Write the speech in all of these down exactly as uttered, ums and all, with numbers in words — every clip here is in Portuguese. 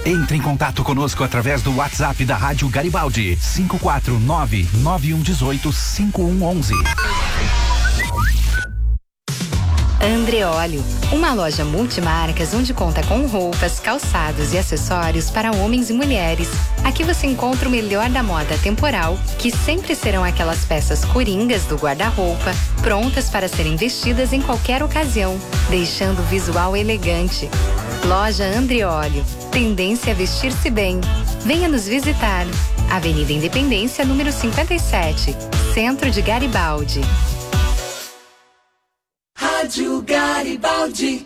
Entre em contato conosco através do WhatsApp da Rádio Garibaldi, cinco quatro nove, nove um um oito, cinco um um um. Andreóleo, uma loja multimarcas onde conta com roupas, calçados e acessórios para homens e mulheres. Aqui você encontra o melhor da moda temporal, que sempre serão aquelas peças coringas do guarda-roupa, prontas para serem vestidas em qualquer ocasião, deixando o visual elegante. Loja Andreóleo, tendência a vestir-se bem. Venha nos visitar. Avenida Independência, número cinquenta e sete, Centro de Garibaldi. Rádio Garibaldi.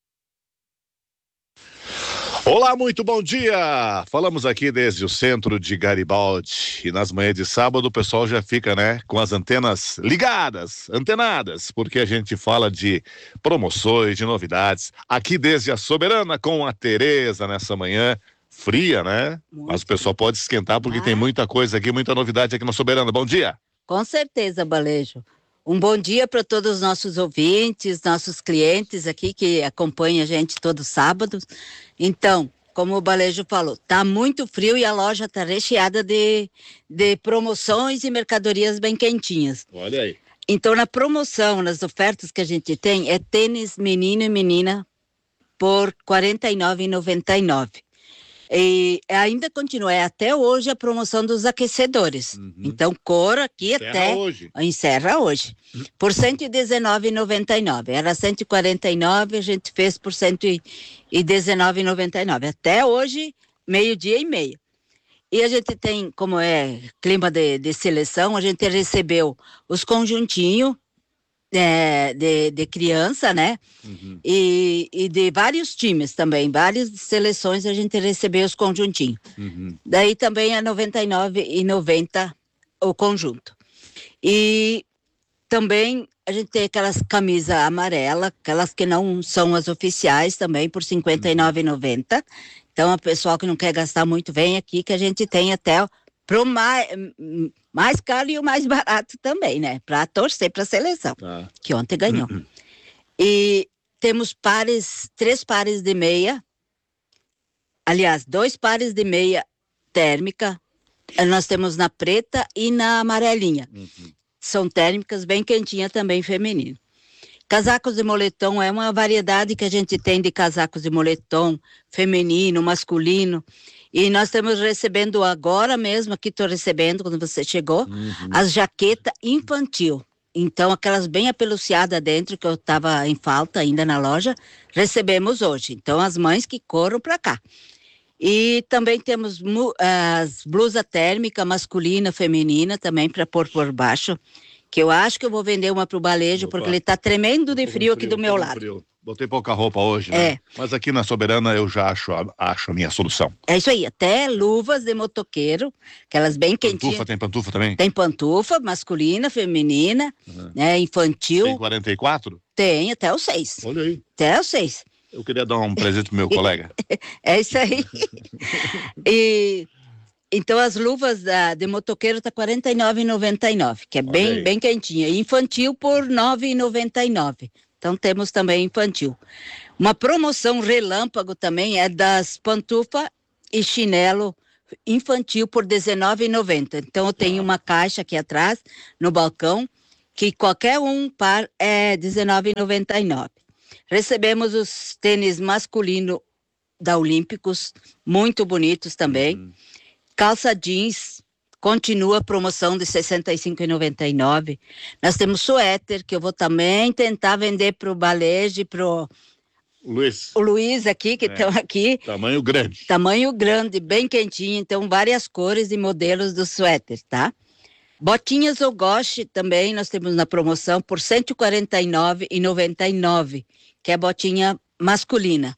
Olá, muito bom dia! Falamos aqui desde o centro de Garibaldi e nas manhãs de sábado o pessoal já fica, né, com as antenas ligadas, antenadas, porque a gente fala de promoções, de novidades, aqui desde a Soberana com a Tereza nessa manhã fria, né? Muito. Mas o pessoal pode esquentar porque ah. tem muita coisa aqui, muita novidade aqui na Soberana. Bom dia! Com certeza, Balejo. Um bom dia para todos os nossos ouvintes, nossos clientes aqui que acompanham a gente todo sábado. Então, como o Balejo falou, tá muito frio e a loja tá recheada de, de promoções e mercadorias bem quentinhas. Olha aí. Então, na promoção, nas ofertas que a gente tem, é tênis menino e menina por quarenta e nove reais e noventa e nove centavos. E ainda continua, é até hoje a promoção dos aquecedores. Uhum. Então, corra aqui encerra até... Hoje. Encerra hoje. Por cento e dezenove reais e noventa e nove centavos. Era cento e quarenta e nove reais, a gente fez por cento e dezenove reais e noventa e nove centavos. Até hoje, meio-dia e meia. E a gente tem, como é clima de, de seleção, a gente recebeu os conjuntinhos É, de, de criança, né? Uhum. E, e de vários times também, várias seleções a gente recebeu os conjuntinhos. Uhum. Daí também é noventa e nove reais e noventa centavos o conjunto. E também a gente tem aquelas camisas amarelas, aquelas que não são as oficiais também, por cinquenta e nove reais e noventa centavos. Então, a pessoal que não quer gastar muito, vem aqui que a gente tem até pro mais, mais caro e o mais barato também, né? Para torcer para a seleção, ah. que ontem ganhou. Uhum. E temos pares, três pares de meia, aliás, dois pares de meia térmica, nós temos na preta e na amarelinha. Uhum. São térmicas bem quentinhas também, feminino. Casacos de moletom é uma variedade que a gente tem de casacos de moletom, feminino, masculino. E nós estamos recebendo agora mesmo, aqui estou recebendo, quando você chegou, uhum. as jaquetas infantil. Então, aquelas bem apeluciadas dentro, que eu estava em falta ainda na loja, recebemos hoje. Então, as mães que corram para cá. E também temos uh, as blusas térmicas masculina, feminina, também para pôr por baixo, que eu acho que eu vou vender uma para o Balejo, Opa. porque ele está tremendo de frio, frio aqui do meu lado. Frio. Botei pouca roupa hoje, né? É. Mas aqui na Soberana eu já acho a, acho a minha solução. É isso aí, até luvas de motoqueiro, aquelas bem quentinhas. Pantufa, tem pantufa também? Tem pantufa, masculina, feminina, uhum. né, infantil. Tem quarenta e quatro? Tem, até o seis. Olha aí. Até o seis. Eu queria dar um presente pro meu colega. É isso aí. E... Então, as luvas da, de motoqueiro tá quarenta e nove reais e noventa e nove centavos, que é bem, bem quentinha. E infantil por nove reais e noventa e nove centavos. Então, temos também infantil. Uma promoção relâmpago também é das pantufa e chinelo infantil por dezenove reais e noventa centavos. Então, eu tenho ah. uma caixa aqui atrás, no balcão, que qualquer um par é dezenove reais e noventa e nove centavos. Recebemos os tênis masculino da Olímpicos, muito bonitos também. Uhum. Calça jeans, continua a promoção de sessenta e cinco reais e noventa e nove centavos. Nós temos suéter, que eu vou também tentar vender para o Balejo e para o Luiz. O Luiz aqui, que estão é. aqui. Tamanho grande. Tamanho grande, bem quentinho. Então, várias cores e modelos do suéter, tá? Botinhas ou goche também nós temos na promoção por cento e quarenta e nove reais e noventa e nove centavos, que é botinha masculina.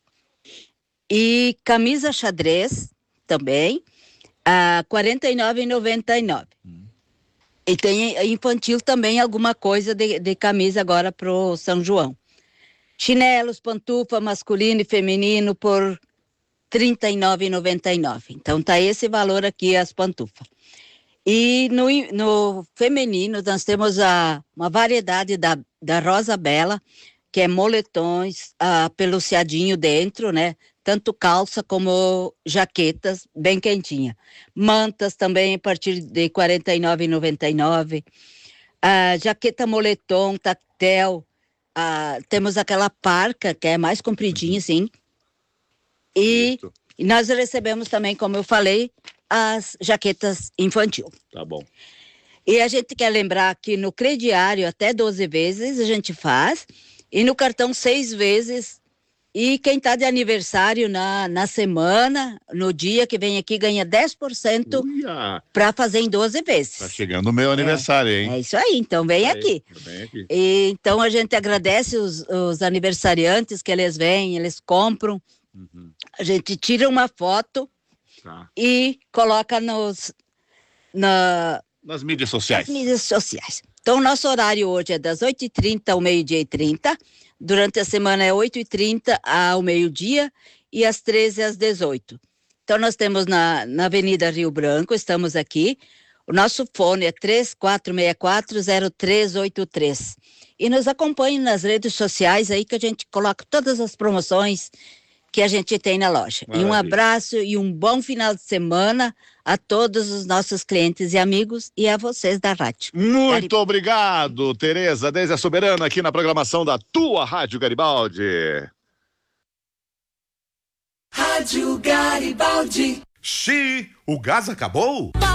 E camisa xadrez também, a quarenta e nove reais e noventa e nove centavos. Hum. E tem infantil também, alguma coisa de, de camisa agora pro São João. Chinelos, pantufa, masculino e feminino por trinta e nove reais e noventa e nove centavos. Então tá esse valor aqui, as pantufas. E no, no feminino nós temos a, uma variedade da, da Rosa Bela, que é moletões, ah, peluciadinho dentro, né? tanto calça como jaquetas bem quentinha. Mantas também a partir de quarenta e nove reais e noventa e nove centavos. A jaqueta moletom, tactel, a, temos aquela parca que é mais compridinha, assim. E, e nós recebemos também, como eu falei, as jaquetas infantil. Tá bom. E a gente quer lembrar que no crediário até doze vezes a gente faz, e no cartão seis vezes. E quem está de aniversário na, na semana, no dia que vem aqui, ganha dez por cento para fazer em doze vezes. Tá chegando o meu aniversário, é, hein? É isso aí, então vem aí, aqui. Vem aqui. E, então a gente agradece os, os aniversariantes que eles vêm, eles compram. Uhum. A gente tira uma foto tá. e coloca nos, na, nas mídias sociais. Nas mídias sociais. Então, nosso horário hoje é das oito e trinta ao meio-dia e trinta. Durante a semana é oito e trinta ao meio-dia e às treze às dezoito. Então, nós temos na, na Avenida Rio Branco, estamos aqui. O nosso fone é três quatro seis quatro zero três oito três. E nos acompanhe nas redes sociais aí que a gente coloca todas as promoções que a gente tem na loja. Maravilha. E um abraço e um bom final de semana a todos os nossos clientes e amigos e a vocês da rádio. Muito Garibaldi. Obrigado, Tereza, desde a Soberana, aqui na programação da tua Rádio Garibaldi. Rádio Garibaldi. Xiii, o gás acabou?